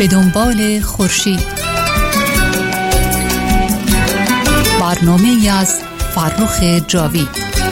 به دنبال خورشید، برنامه‌ای از فرخ جاوید.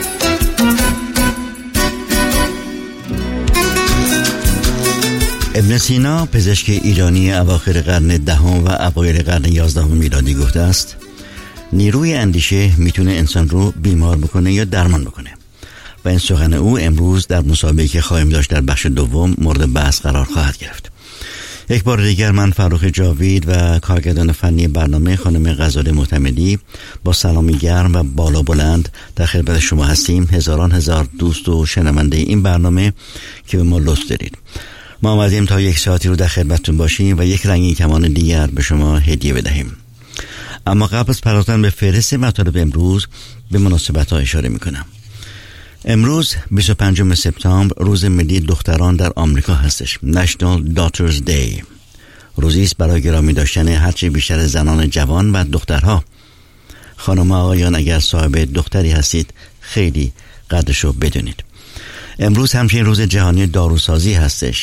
ابن سینا، پزشک ایرانی اواخر قرن دهم و اوایل قرن 11 میلادی گفته است نیروی اندیشه میتونه انسان رو بیمار بکنه یا درمان بکنه و این سخن او امروز در مسابقه که خواهیم داشت در بخش دوم مورد بحث قرار خواهد گرفت. یک بار دیگر من فرخ جاوید و کارگردان فنی برنامه خانم غزاله معتمدی با سلامی گرم و بالا بلند در خدمت شما هستیم. هزار دوست و شنونده این برنامه که به ما لطف دارید. ما آمدیم تا یک ساعتی رو در خدمتتون باشیم و یک رنگین کمان دیگر به شما هدیه بدهیم. اما قبل از پرداختن به فهرست مطالب امروز به مناسبت‌ها اشاره می‌کنم. امروز 25 سپتامبر روز ملی دختران در آمریکا هستش. National Daughters Day. روزی است برای گرامی داشتن هرچه بیشتر زنان جوان و دخترها. خانم آقایان اگر صاحب دختری هستید خیلی قدرشو بدونید. امروز همچنین روز جهانی داروسازی هستش.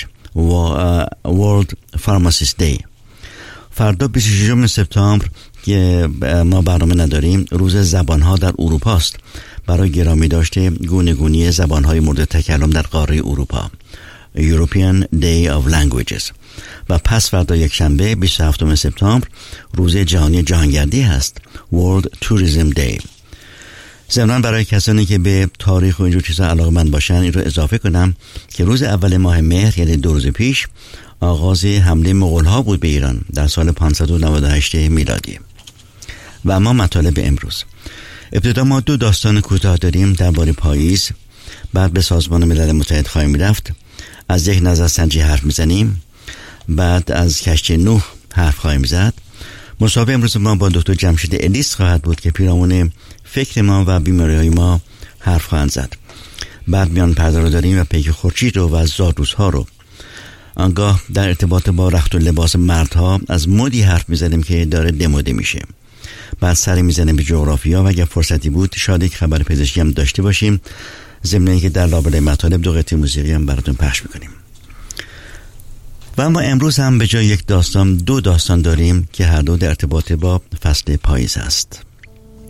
World Pharmacist Day. فردا 26 سپتامبر که ما برنامه نداریم روز زبانها در اروپا است برای گرامی داشته گونه‌گونی زبانهای مورد تکلم در قاره اروپا. European Day of Languages. و پس فردا یک شنبه 27 سپتامبر روز جهانی جهانگردی هست. World Tourism Day. ضمناً برای کسانی که به تاریخ و اینجور چیزا علاقه‌مند باشن این رو اضافه کنم که روز اول ماه مهر یعنی 2 روز پیش آغاز حمله مغول‌ها بود به ایران در سال 598 میلادی. و اما مطالب امروز. ابتدا ما 2 داستان کوتاه داریم درباره پاییز، بعد به سازمان ملل متحد خواهیم رفت، از یک نظرسنجی حرف میزنیم، بعد از کشتی نوح حرف خواهیم زد. مصاحبه امروز ما با دکتر جمشید الیس خواهد بود که پیرامون فکر ما و بیماری‌های ما حرف خواهند زد. بعد میان پرده رو داریم و پیک خورشید رو و زادروزها رو. آنگاه در ارتباط با رخت و لباس مردها از مدی حرف میزنیم که داره دموده میشه. بعد سری میزنیم به جغرافیا و اگر فرصتی بود شاید یک خبر پزشکی هم داشته باشیم، ضمن اینکه در لابلای مطالب 2 قطعه موسیقی هم براتون پخش میکنیم. و اما امروز هم به جای یک داستان 2 داستان داریم که هر دو در ارتباط با فصل پاییز است.